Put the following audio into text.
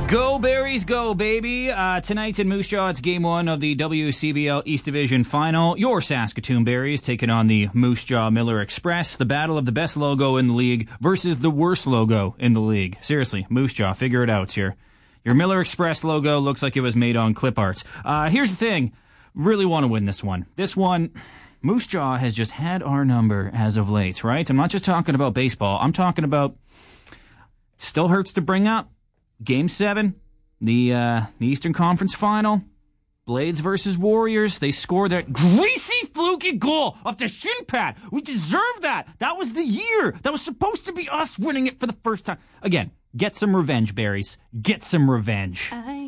Go Berries, go baby! Tonight's in Moose Jaw, it's game one of the WCBL East Division Final. Your Saskatoon Berries taking on the Moose Jaw Miller Express. The battle of the best logo in the league versus the worst logo in the league. Seriously, Moose Jaw, figure it out here. Your Miller Express logo looks like it was made on clip arts. Here's the thing. Really want to win this one. This one, Moose Jaw has just had our number as of late, right? I'm not just talking about baseball. I'm talking about, still hurts to bring up, Game 7, the Eastern Conference Final, Blades versus Warriors. They scored that greasy, fluky goal off the shin pad. We deserve that. That was the year. That was supposed to be us winning it for the first time. Again, get some revenge, Berries. Get some revenge.